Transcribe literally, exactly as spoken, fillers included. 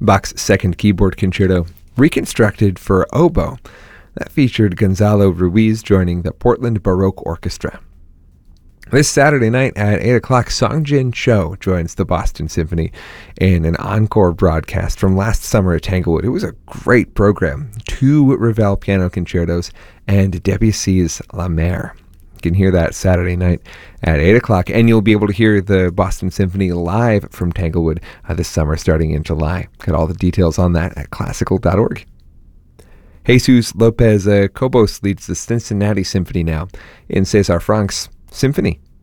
Bach's Second Keyboard Concerto, reconstructed for oboe. That featured Gonzalo Ruiz joining the Portland Baroque Orchestra. This Saturday night at eight o'clock, Songjin Cho joins the Boston Symphony in an encore broadcast from last summer at Tanglewood. It was a great program. Two Ravel piano concertos and Debussy's La Mer. You can hear that Saturday night at eight o'clock, and you'll be able to hear the Boston Symphony live from Tanglewood uh, this summer starting in July. Got all the details on that at classical dot org. Jesus Lopez uh, Cobos leads the Cincinnati Symphony now in Cesar Frank's Symphony